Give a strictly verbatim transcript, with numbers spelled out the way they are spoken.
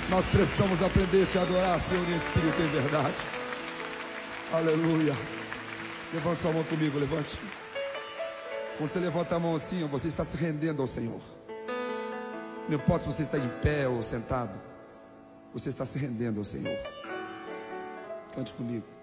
Nós precisamos aprender a te adorar, Senhor, em espírito e em verdade. Aleluia. Levante sua mão comigo, levante. Quando você levanta a mão assim, você está se rendendo ao Senhor. Não importa se você está em pé ou sentado, você está se rendendo ao Senhor. Cante comigo.